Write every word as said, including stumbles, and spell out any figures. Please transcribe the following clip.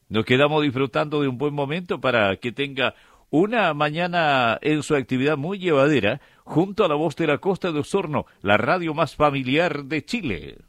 Nos quedamos disfrutando de un buen momento para que tenga una mañana en su actividad muy llevadera, junto a la voz de la Costa de Osorno, la radio más familiar de Chile.